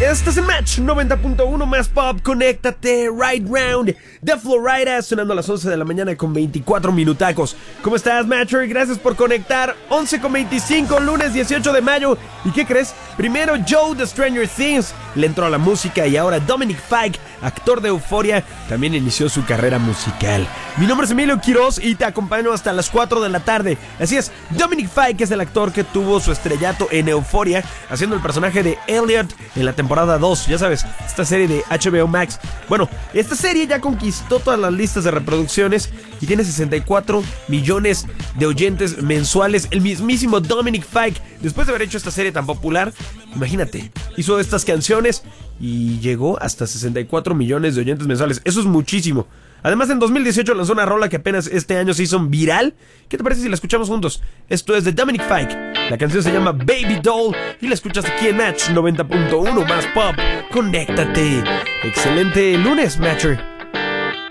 Este es el Match 90.1 más pop, conéctate, Right Round de Florida, sonando a las 11 de la mañana con 24 minutacos. ¿Cómo estás, Matcher? Gracias por conectar. 11:25, lunes 18 de mayo. ¿Y qué crees? Primero Joe de Stranger Things le entró a la música y ahora Dominic Fike, actor de Euphoria, también inició su carrera musical. Mi nombre es Emilio Quiroz y te acompaño hasta las 4 de la tarde. Así es, Dominic Fike es el actor que tuvo su estrellato en Euphoria, haciendo el personaje de Elliot en la temporada 2, ya sabes, esta serie de HBO Max. Bueno, esta serie ya conquistó todas las listas de reproducciones y tiene 64 millones de oyentes mensuales. El mismísimo Dominic Fike, después de haber hecho esta serie tan popular, imagínate, hizo estas canciones y llegó hasta 64 millones de oyentes mensuales. Eso es muchísimo. Además, en 2018 lanzó una rola que apenas este año se hizo viral. ¿Qué te parece si la escuchamos juntos? Esto es de Dominic Fike. La canción se llama Baby Doll y la escuchas aquí en Match 90.1 más pop. Conéctate. Excelente lunes, Matcher.